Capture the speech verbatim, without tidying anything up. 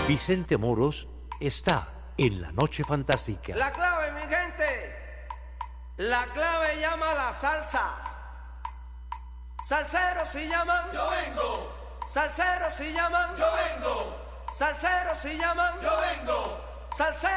Vicente Moros está en La Noche Fantástica. La clave, mi gente, la clave llama a la salsa. Salseros si llaman, yo vengo. Salseros si llaman, yo vengo. Salseros si llaman, yo vengo. Salseros.